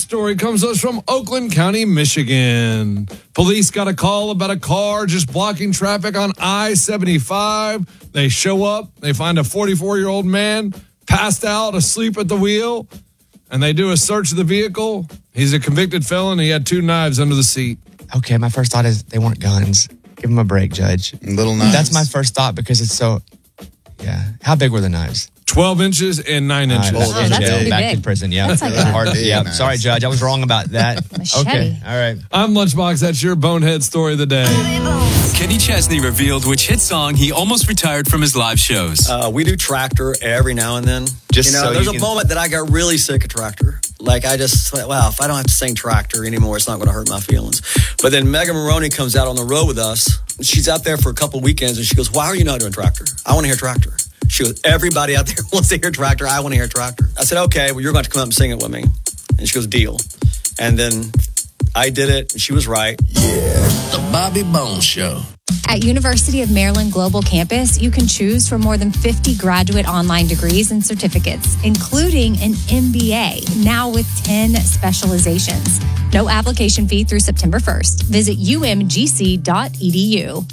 story comes to us from Oakland County, Michigan. Police got a call about a car just blocking traffic on I-75. They show up. They find a 44-year-old man passed out, asleep at the wheel, and they do a search of the vehicle. He's a convicted felon. He had 2 knives under the seat. Okay, my first thought is they weren't guns. Give him a break, Judge. Little knives. That's my first thought because it's so... Yeah. How big were the knives? 12 inches and 9 inches. In that's jail, pretty back big. to prison. Yeah. That's like hard. big Yeah. knives. Sorry, Judge. I was wrong about that. Machete. Okay. All right. I'm Lunchbox. That's your bonehead story of the day. Kenny Chesney revealed which hit song he almost retired from his live shows. We do Tractor every now and then. Just so there's you a can- moment that I got really sick of Tractor. Like, I just thought, wow, if I don't have to sing Tractor anymore, it's not going to hurt my feelings. But then Megan Maroney comes out on the road with us. She's out there for a couple weekends, and she goes, why are you not doing Tractor? I want to hear Tractor. She goes, everybody out there wants to hear Tractor. I want to hear Tractor. I said, okay, well, you're going to come up and sing it with me. And she goes, deal. And then I did it, and she was right. The Bobby Bones Show. At University of Maryland Global Campus, you can choose from more than 50 graduate online degrees and certificates, including an MBA, now with 10 specializations. No application fee through September 1st. Visit umgc.edu.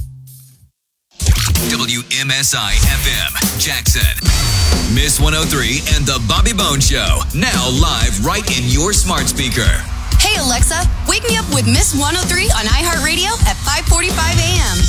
WMSI FM, Jackson. Miss 103 and the Bobby Bones Show. Now live right in your smart speaker. Hey, Alexa, wake me up with Miss 103 on iHeartRadio at 5:45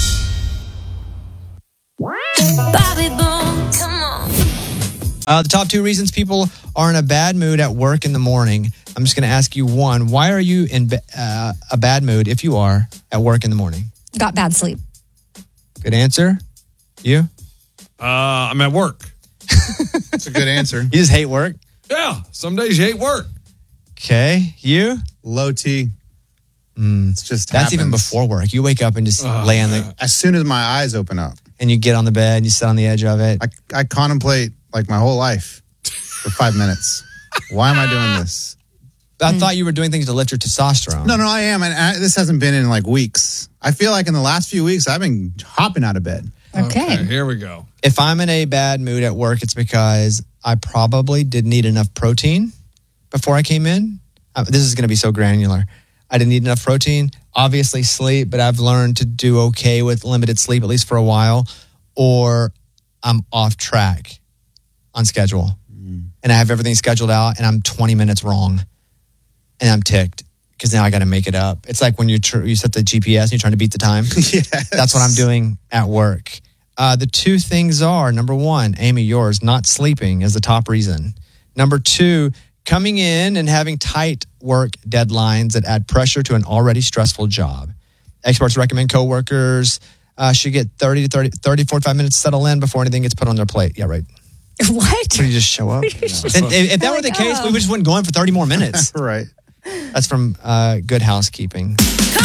a.m. Bobby Bones, come on. The top 2 reasons people are in a bad mood at work in the morning. I'm just going to ask you one. Why are you in a bad mood if you are at work in the morning? Got bad sleep. Good answer. You? I'm at work. That's a good answer. You just hate work? Yeah, some days you hate work. Okay. You? Low T. It's just That's even happens. before work. You wake up and just lay on the... As soon as my eyes open up, And you get on the bed and you sit on the edge of it. I contemplate like my whole life for 5 minutes. Why am I doing this? I thought you were doing things to lift your testosterone. No, I am. And this hasn't been in like weeks. I feel like in the last few weeks, I've been hopping out of bed. Okay. Here we go. If I'm in a bad mood at work, it's because I probably didn't eat enough protein before I came in. This is going to be so granular. I didn't eat enough protein. Obviously sleep, but I've learned to do okay with limited sleep, at least for a while. Or I'm off track on schedule. And I have everything scheduled out and I'm 20 minutes wrong. And I'm ticked because now I got to make it up. It's like when you set the GPS and you're trying to beat the time. Yes. That's what I'm doing at work. The 2 things are, number 1, Amy, yours, not sleeping is the top reason. Number 2, coming in and having tight work deadlines that add pressure to an already stressful job. Experts recommend coworkers should get 30, 45 minutes to settle in before anything gets put on their plate. Yeah, right. What? So you just show up? If that were the case, we just wouldn't go in for 30 more minutes. Right. That's from Good Housekeeping.